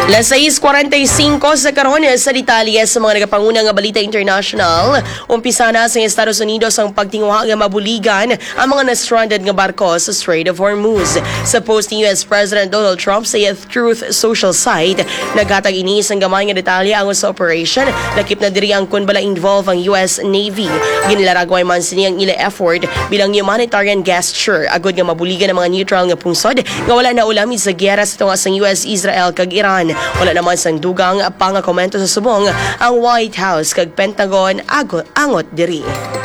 Las 6:45 sa karon sa detalye sa mga nagapanguna nga balita international. Umpisa na sa Estados Unidos ang pagtinguha nga mabuligan ang mga na-stranded nga barko sa Strait of Hormuz. Sa post ni US President Donald Trump sa Truth social site, naghatag ini sang gamay nga detalye ang sa operation. Lakip na diri ang kun bala involve ang US Navy. Ginlaragway man sini ang ila effort bilang humanitarian gesture agud nga mabuligan ang mga neutral nga pungsod nga wala na ulami sa giyera sa tunga sang US, Israel kag Iran. Wala naman sang dugang pangakomento sa subong ang White House kag Pentagon angot diri.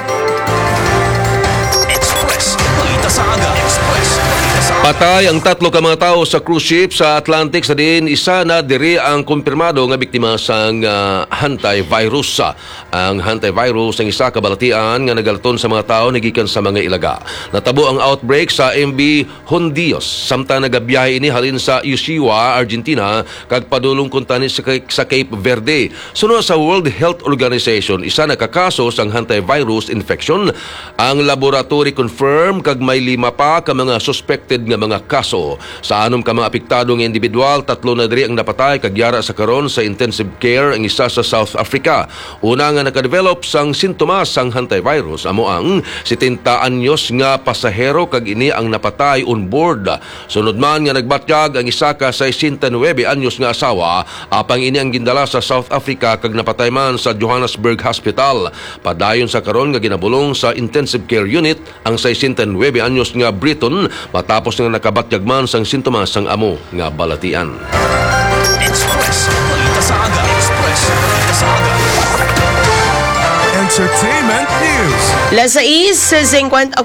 Express, balita sa aga. Express, balita sa aga. Patay ang 3 ka mga tao sa cruise ship sa Atlantic sa din isa na diri ang kumpirmado nga biktima sang hantavirus. Ang hantavirus ang isa ka balatian nga nagalton sa mga tao nagikan sa mga ilaga. Natabo ang outbreak sa MV Hondios samtang nagabiyahe ini halin sa Ushuaia, Argentina kag padulong kuntani sa Cape Verde. Sunod sa World Health Organization, isa na kakaso sang hantavirus infection. Ang laboratory confirm kag may 5 pa ka mga suspected nga mga kaso. Sa 6 ka mga apektadong individual, 3 na diri ang napatay kag yara sa karon sa intensive care ang isa sa South Africa. Una nga nakadevelop sang sintomas sang hantavirus amo ang 70 anyos nga pasahero kag ini ang napatay on board. Sunod man nga nagbatyag ang isa ka 69 anyos nga asawa apang ini ang gindala sa South Africa kag napatay man sa Johannesburg Hospital. Padayon sa karon nga ginabulong sa intensive care unit ang 69 anyos nga Briton matapos nga nakabatyag man sang sintomas sang amo nga balatian. Express, balita sa aga. Express, balita sa aga. Entertainment News. Las 6:47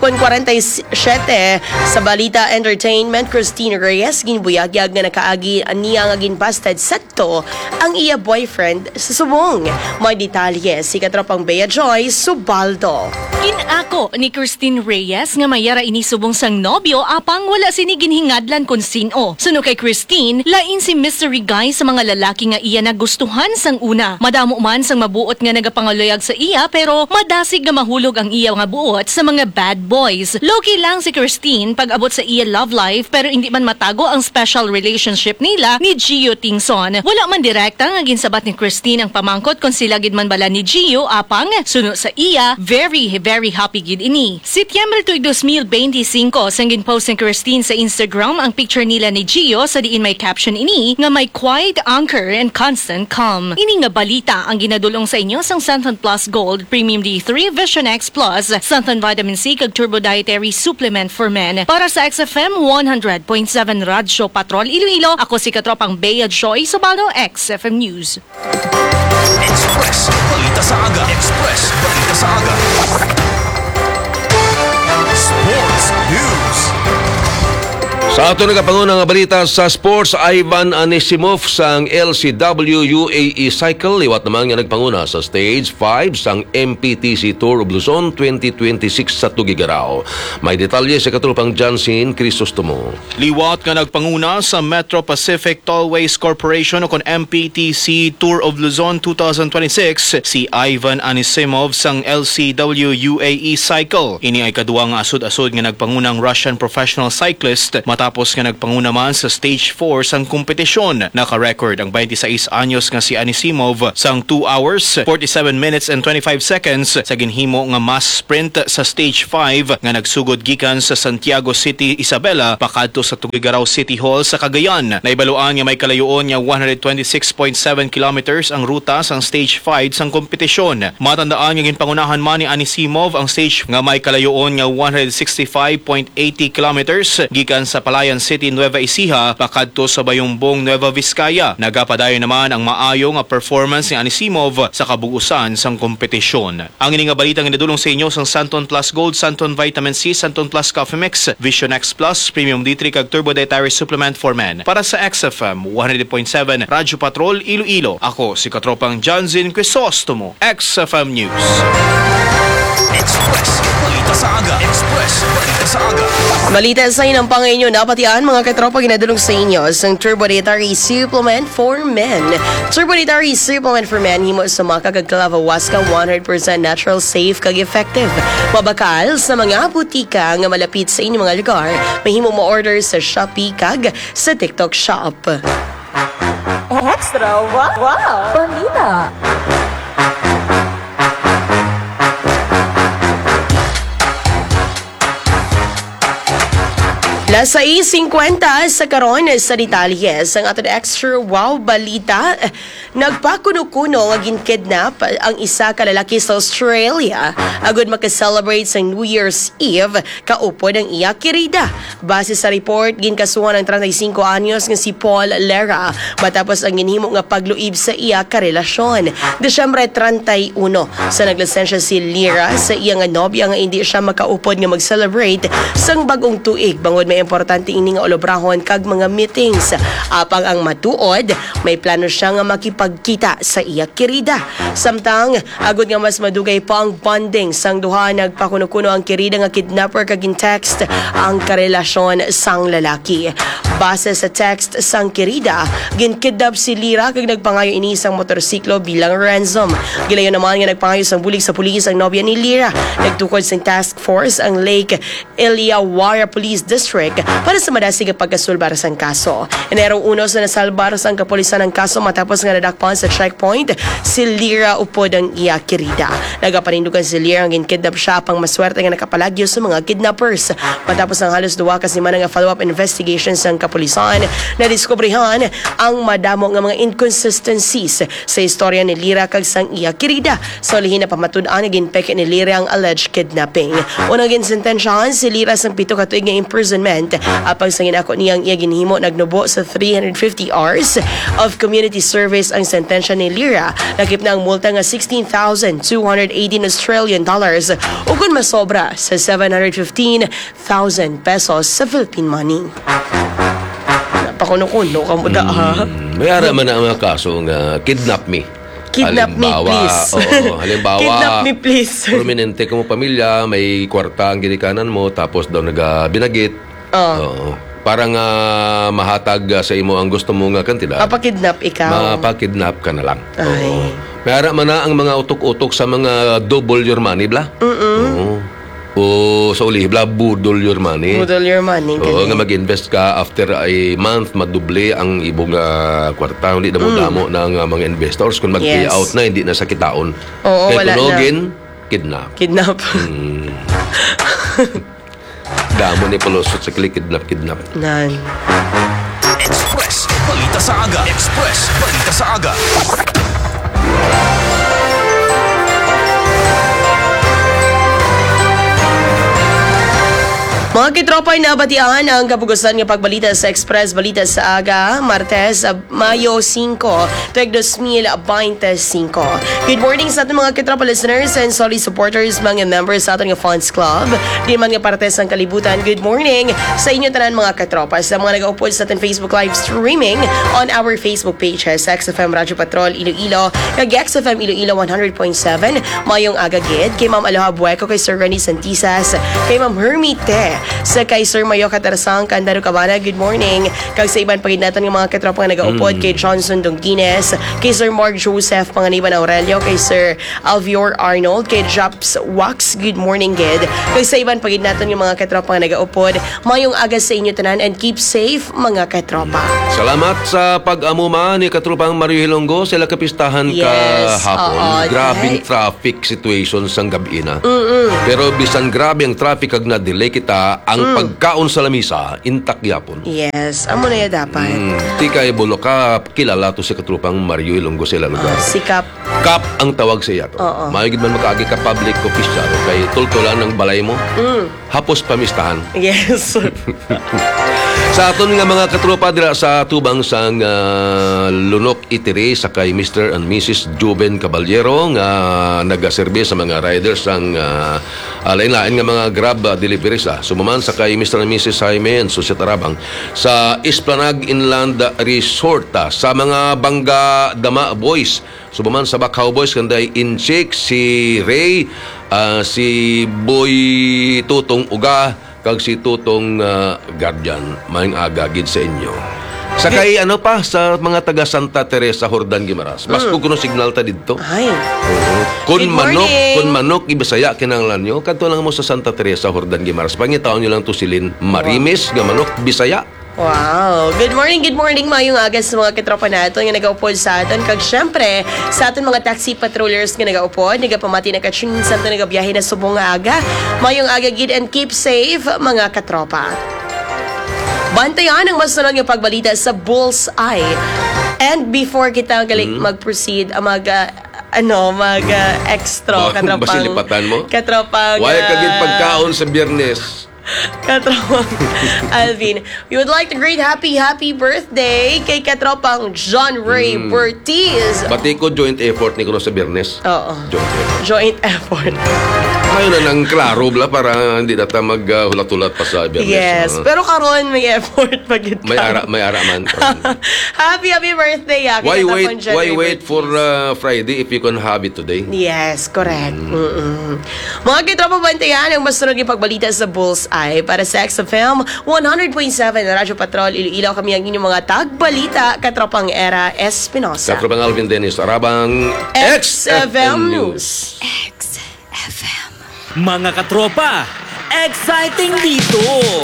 sa balita entertainment, Christine Reyes ginbuyagyag nga nakaagi niya nga ginbasted sakto ang iya boyfriend sa subong. May detalye si katropang Bea Joy Subaldo. Kinako ni Christine Reyes nga mayara ini subong sang nobyo apang wala sini ginhingadlan kun sino. Suno kay Christine, lain si mystery guy sa mga lalaki nga iya nagustuhan sang una. Madamo man sang mabuot nga nagapangaloyag sa iya pero madasig nga mahulog ang iya nga buot sa mga bad boys. Low-key lang si Christine pag abot sa iya love life pero hindi man matago ang special relationship nila ni Gio Tingson. Wala man direkta nga ginsabat ni Christine ang pamangkot kung sila gid man bala ni Gio apang suno sa iya very happy gid ini. Setyembre 2025 sang ginpost ni Christine sa Instagram ang picture nila ni Gio sa diin may caption ini nga may quiet anchor and constant calm. Ini nga balita ang ginadulong sa inyo sang Santon Plus Gold Premium D3 Vision X Plus, Santon Vitamin C kag Turbo Dietary Supplement for Men. Para sa XFM 100.7 Radyo Patrol Iloilo, ako si katropang Bea Joy Subaldo, XFM News. Express, balita sa aga. Express, balita sa aga. Sports News. Sa ato nagapanguna nga balita sa sports, Ivan Anisimov sang LCW UAE Cycle liwat naman nga nagpanguna sa Stage 5 sang MPTC Tour of Luzon 2026 sa Tugigaraw. May detalye sa katulpang Jansin Crisostomo. Liwat nga nagpanguna sa Metro Pacific Tollways Corporation o kon MPTC Tour of Luzon 2026 si Ivan Anisimov sang LCW UAE Cycle. Ini ay kaduwa nga asod-asod nga nagpangunang Russian professional cyclist matapos nga nagpanguna man sa Stage 4 sang kompetisyon. Naka-record ang 26 anyos nga si Anisimov sang 2 hours, 47 minutes and 25 seconds sa ginhimo nga mass sprint sa Stage 5 nga nagsugod gikan sa Santiago City, Isabela pakadto sa Tugigaraw City Hall sa Cagayan. Naibaluan nga may kalayoon nga 126.7 kilometers ang ruta sang Stage 5 sang kompetisyon. Matandaan nga ginpangunahan man ni Anisimov ang stage nga may kalayoon nga 165.80 kilometers gikan sa Palayan City, Nueva Ecija pakadto sa Bayumbong, Nueva Vizcaya. Nagapadayon naman ang maayo nga performance ni Anisimov sa kabuusan sang kompetisyon. Ang ini nga balitang inadulong sa inyo sang Santon Plus Gold, Santon Vitamin C, Santon Plus Coffee Mix, Vision X Plus, Premium D3 kag Turbo Dietary Supplement for Men. Para sa XFM 100.7 Radyo Patrol Iloilo, ako si katropang Jansin Crisostomo, XFM News. Express, balita sa aga. Express, balita sa aga. Balita sa inyo ng pangayon na patian mga katropa ginadulong sa inyo sang Turbo Dietary Supplement for Men. Turbo Dietary Supplement for Men himo sa maka kag Clavahuasca 100% natural, safe kag effective. Mabakal sa mga butika nga malapit sa inyong mga lugar. Mahimo mo order sa Shopee kag sa TikTok Shop. Extra wow! Balita. Las 6:50 sa karon sa detalles ang aton extra wow balita. Nagpakuno-kuno nga ginkidnap ang isa ka lalaki sa Australia agud maka-celebrate sa New Year's Eve kaupod ang iya kirida. Base sa report, ginkasuhan ang 35 anyos nga si Paul Lera matapos ang ginhimo nga pagluib sa iya ka relasyon. Desyembre 31 sa naglisensya si Lera sa iya nga nobya nga hindi siya makaupod nga mag-celebrate sang bagong tuig bangod may importante ini nga olobrahon kag mga meetings. Apang ang matuod, may plano siya nga makipagkita sa iya kirida. Samtang, agud nga mas madugay pa ang bonding sang duha nagpakuno-kuno ang kirida nga kidnapper kag text ang karelasyon sang lalaki. Base sa text sang kirida, ginkidnap si Lira kag nagpangayo ini sang motorsiklo bilang ransom. Gilayon naman nga nagpangayo sang bulig sa pulis ang nobya ni Lira. Nagtukod sa task force ang Lake Eliawara Police District para sa madasig nga pagkasulbar sang kaso. Enero 1 sa nasalbar sang kapulisan ang kaso matapos nga nadakpan sa checkpoint si Lira upod ang iya kirida. Nagapanindugan si Lira ang ginkidnap siya pang maswerte nga nakapalagyo sa mga kidnappers. Matapos ang halos duwa kasi man nga follow-up investigation sang kapulisan, nadiskobrehan ang madamo nga mga inconsistencies sa istorya ni Lira kag sang iya kirida. So lihin na pamatud-an nga ginpeke ni Lira ang alleged kidnapping. Unang ginsentensyahan si Lira sang 7 ka tuig nga imprisonment. Apang sa ginako niyang iya ginhimo nagnubo sa 350 hours of community service ang sentensya ni Lira. Nakip na ang multa nga 16,218 Australian dollars o kung masobra sa 715,000 pesos sa Philippine money. Napakuno-kuno ka mo da ha? May ara man ang mga kaso nga kidnap me. Kidnap me, please. Halimbawa, Kidnap me, please. prominente ka mo pamilya, may kwarta ang ginikanan mo, tapos daw binagit. Oo. Parang mahatag sa imo ang gusto mo nga kantidad. Papakidnap ikaw. Mapakidnap ka na lang. Ay. Oo. May ara man na ang mga utok-utok sa mga double your money, bla? Oo. O sa uli, bla, budol your money. Budol your money. Oo, nga mag-invest ka after a month, maduble ang ibong kwarta. Hindi damo-damo ng mga investors. Kung mag-pay out na, hindi na sa kitaon. Oo, kaya wala kunogin, kidnap. Kidnap. Damo ni Polosot sa kidnap. Nan. Express, balita sa aga. Express, balita sa aga. Mga kitropay na batian ang kapugusan ng pagbalita sa Express Balita sa Aga, Martes, Mayo 5, tuig 2025. Good morning sa ating mga kitropa listeners and solid supporters, mga members sa ating fans club. Di man nga parte sa kalibutan, good morning sa inyo tanan mga kitropa. Sa mga nag-upload sa ating Facebook live streaming on our Facebook page, XFM Radyo Patrol Iloilo, kag XFM Iloilo 100.7, mayong agagid, kay Ma'am Aloha Bueco, kay Sir Rani Santisas, kay Ma'am Hermite, sa kay Sir Mayo Katarasang, Candaro Cabana, good morning. Kag sa iban paginatan ng mga katropang nag-aupod, kay Johnson Dongines, kay Sir Mark Joseph Panganiban Aurelio, kay Sir Alvior Arnold, kay Japs Wax, good morning, Ged. Kag sa iban paginatan ng mga katropang nag-aupod, mayong aga sa inyo tanan and keep safe mga katropa. Salamat sa pag-amuma ni katropang Mario Hilonggo. Sila kapistahan kahapon. Grabing traffic situation sang gabi na. Pero bisan grabe ang traffic kag na-delay kita, ang pagkaon sa lamisa, intak yapon. Yes, amo na yan dapat. Di kay Boloka, kilala to si katrupang Mario Ilonggo sila lugar. Sikap. Kap ang tawag sa iya to. Mayigid man makaagi ka public official kay tultulan ng balay mo. Hapos pamistahan. Yes. Sa aton nga mga katropa dira sa tubang sang Lunok Itiri sa kay Mr. and Mrs. Juben Caballero nga nagaserbe sa mga riders ang lain-lain nga mga Grab deliveries. Sumaman sa kay Mr. and Mrs. Jaime and Susit Arabang sa Esplanade Inland Resort sa mga Bangga Dama Boys. Sumaman sa Bacau Boys kanday Inchik, si Ray, si Boy Tutong Uga, kag si Tutong Guardian. Maing agagid sa inyo. Sa kay sa mga taga Santa Teresa Hordan Guimaras. Mas kuno signal ta didto. Ay. Kun Good morning. manok ibisaya kinahanglan nyo kadto lang mo sa Santa Teresa Hordan Guimaras. Pangitaon nyo lang to silin Marimes nga manok Bisaya. Wow. Good morning, mayong aga sa mga katropa nato nga nagaupod sa aton. Kag syempre, sa aton mga taxi patrollers nga nagaupod, nagapamati na kaching sa aton nagabiyahe na subong nga aga. Mayong aga gid and keep safe mga katropa. Bantayan ang masunod nga pagbalita sa Bullseye. And before kita mag-proceed, extra katropang Basilipatan mo? katropang Why kagid pagkaon sa Biyernes? Katropang Alvin, we would like to greet happy birthday kay Katropang John Ray Bertiz. Bati ko joint effort ni kuno sa Biyernes. Oo. Joint effort. Joint effort. Ngayon na nang klaro bla para hindi data maghulat-hulat pa sa Biyernes. Yes, pero karon may effort pag ito. May ara man. happy birthday kay Katropang John Why Ray wait Bertiz. for Friday if you can have it today? Yes, correct. Mga kitropa, bantayan ang masunod yung pagbalita sa Bullseye para sa XFM 100.7 Radyo Patrol Iloilo. Kami ang inyong mga tagbalita, Katropang Era Espinosa. Katropang Alvin Dennis, Arabang XFM News. Mga katropa, exciting dito!